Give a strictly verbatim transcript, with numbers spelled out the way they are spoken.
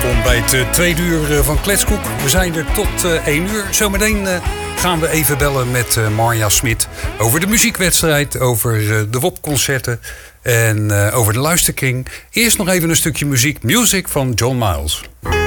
Welkom bij het uh, tweede uur uh, van Kletskoek. We zijn er tot uh, één uur. Zometeen uh, gaan we even bellen met uh, Marja Smit over de muziekwedstrijd, over uh, de W O P-concerten en uh, over de luisterkring. Eerst nog even een stukje muziek. Music van John Miles.